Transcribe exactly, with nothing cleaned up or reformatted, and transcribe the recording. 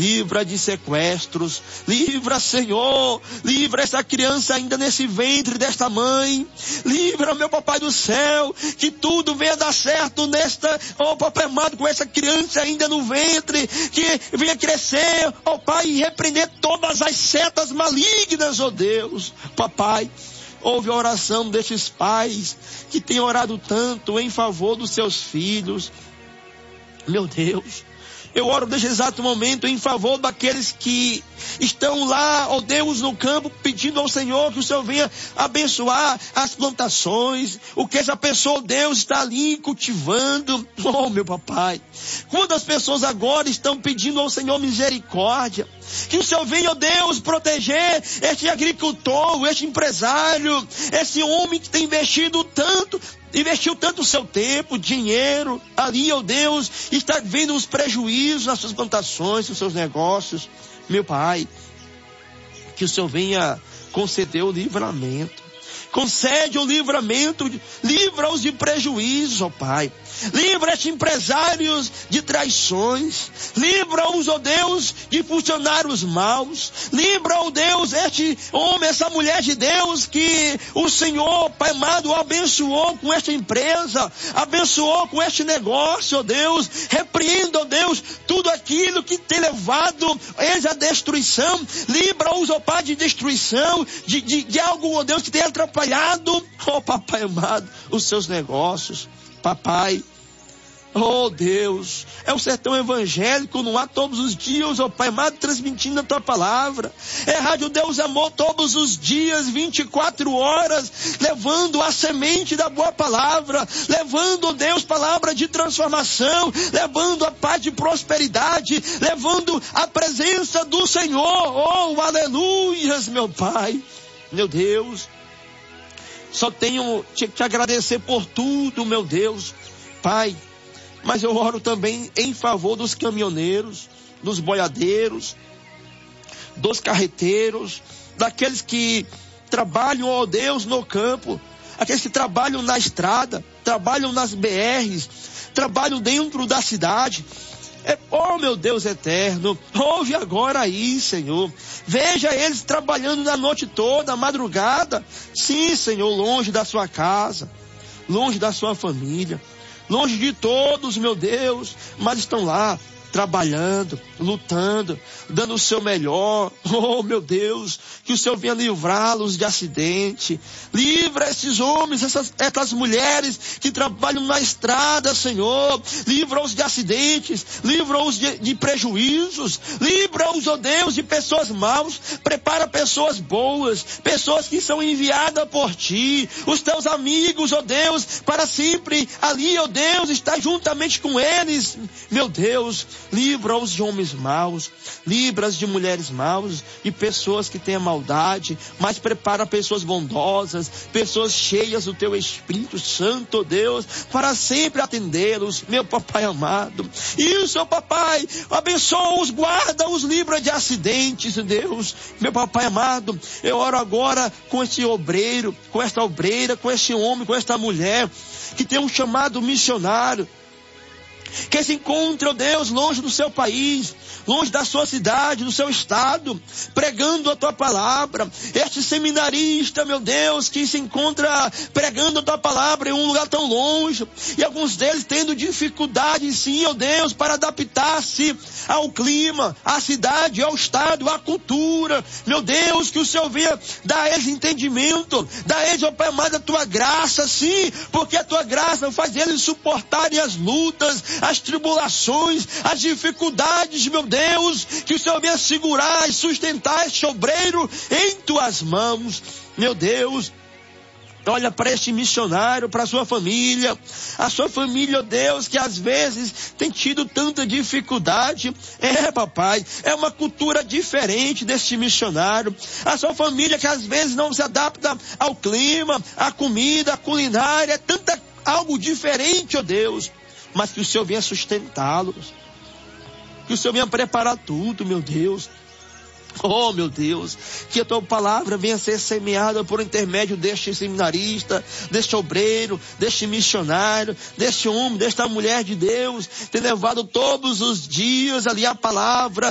livra de sequestros, livra, Senhor, livra essa criança ainda nesse ventre desta mãe, livra, meu papai do céu, que tudo venha dar certo nesta, ó papai amado, com essa criança ainda no ventre, que venha crescer, ó Pai, e repreender todas as setas malignas, ó Deus, papai. Ouve a oração destes pais que têm orado tanto em favor dos seus filhos. Meu Deus, eu oro neste exato momento em favor daqueles que estão lá, ó Deus, no campo, pedindo ao Senhor que o Senhor venha abençoar as plantações, o que essa pessoa, ó Deus, está ali cultivando. Oh, meu papai, quantas pessoas agora estão pedindo ao Senhor misericórdia, que o Senhor venha, ó Deus, proteger este agricultor, este empresário, esse homem que tem investido tanto, investiu tanto o seu tempo, dinheiro, ali, ó Deus, está vendo os prejuízos nas suas plantações, nos seus negócios. Meu Pai, que o Senhor venha conceder o livramento. Concede o livramento, livra-os de prejuízos, ó Pai. Livra estes empresários de traições. Livra-os, ó Deus, de funcionários maus. Livra, ó Deus, este homem, essa mulher de Deus que o Senhor, Pai amado, abençoou com esta empresa, abençoou com este negócio, ó Deus. Repreenda, ó Deus, tudo aquilo que tem levado eles à destruição. Livra-os, ó Pai, de destruição, de, de, de algo, ó Deus, que tem atrapalhado, ó Papai amado, os seus negócios. Papai, oh Deus, é o sertão evangélico no ar todos os dias, ó Pai amado, transmitindo a tua palavra. É Rádio Deus Amor todos os dias, vinte e quatro horas, levando a semente da boa palavra, levando, ó Deus, palavra de transformação, levando a paz de prosperidade, levando a presença do Senhor. Oh, aleluias, meu Pai, meu Deus. Só tenho que te agradecer por tudo, meu Deus, Pai. Mas eu oro também em favor dos caminhoneiros, dos boiadeiros, dos carreteiros, daqueles que trabalham, ó Deus, no campo, aqueles que trabalham na estrada, trabalham nas B Rs, trabalham dentro da cidade. É, oh meu Deus eterno, ouve agora aí, Senhor. Veja eles trabalhando na noite toda, madrugada. Sim, Senhor, longe da sua casa, longe da sua família, longe de todos, meu Deus, mas estão lá trabalhando, lutando, dando o seu melhor. Oh, meu Deus, que o Senhor venha livrá-los de acidente. Livra esses homens, essas, essas mulheres que trabalham na estrada, Senhor. Livra-os de acidentes, livra-os de, de prejuízos, livra-os, ó Deus, de pessoas maus. Prepara pessoas boas, pessoas que são enviadas por Ti, os Teus amigos, ó Deus, para sempre ali, ó Deus, estar juntamente com eles. Meu Deus, livra-os de homens maus, livra-os de mulheres maus, de pessoas que têm a maldade, mas prepara pessoas bondosas, pessoas cheias do Teu Espírito Santo, oh Deus, para sempre atendê-los, meu papai amado. Isso, oh papai, abençoa-os, guarda-os, livra de acidentes, Deus, meu papai amado. Eu oro agora com esse obreiro, com esta obreira, com este homem, com esta mulher, que tem um chamado missionário, que se encontra, ó Deus, longe do seu país, longe da sua cidade, do seu estado, pregando a tua palavra. Este seminarista, meu Deus, que se encontra pregando a tua palavra em um lugar tão longe, e alguns deles tendo dificuldade, sim, ó Deus, para adaptar-se ao clima, à cidade, ao estado, à cultura. Meu Deus, que o Senhor venha dar a eles entendimento, dar a eles, ó Pai amado, a tua graça, sim, porque a tua graça faz eles suportarem as lutas, as tribulações, as dificuldades, meu Deus, que o Senhor venha segurar e sustentar este obreiro em tuas mãos, meu Deus. Olha para este missionário, para a sua família, a sua família, ó Deus, que às vezes tem tido tanta dificuldade. É, papai, é uma cultura diferente deste missionário. A sua família que às vezes não se adapta ao clima, à comida, à culinária, é tanta algo diferente, ó Deus. Mas que o Senhor venha sustentá-los, que o Senhor venha preparar tudo, meu Deus. Oh, meu Deus, que a tua palavra venha ser semeada por intermédio deste seminarista, deste obreiro, deste missionário, deste homem, desta mulher de Deus, ter levado todos os dias ali a palavra,